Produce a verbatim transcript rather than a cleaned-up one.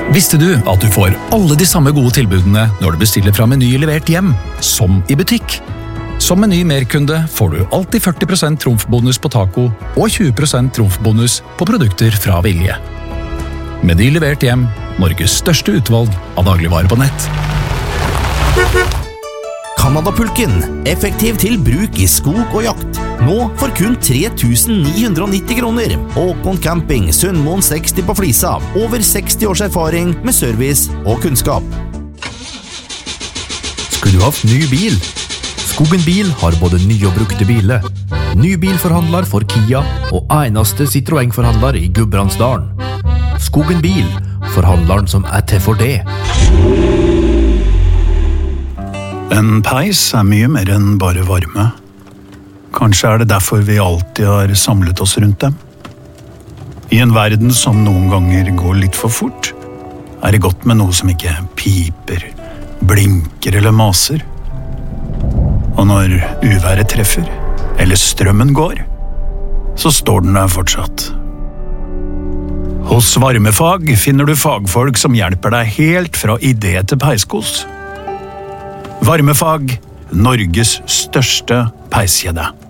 Visste du at du får alle de samme gode tilbudene når du bestiller fra Meny levert hjem, som i butikk? Som Meny Merkunde får du alltid førti prosent trumfbonus på taco og tjue prosent trumfbonus på produkter fra Vilje. Meny levert hjem, Norges største utvalg av dagligvarer på nett. Canada-pulken, effektiv til bruk i skog og jakt. Nå for kun tre tusen ni hundre og nitti kroner. Håkon Camping, Sunnmoen seksti på Flisa. Over seksti års erfaring med service og kunnskap. Skulle du haft ny bil? Skogen Bil har både nye og brukte biler. Ny bilforhandler for Kia og eneste Citroën-forhandler i Gudbrandsdalen. Skogen Bil, forhandleren som er til for det. En peis er mye mer enn bare varme. Kanskje er det derfor vi alltid har samlet oss rundt dem. I en verden som noen ganger går litt for fort, er det godt med noe som ikke piper, blinker eller maser. Og når uværet treffer, eller strømmen går, så står den der fortsatt. Hos Varmefag finner du fagfolk som hjelper deg helt fra idé til peiskos. Varmefag, Norges største peiskjede.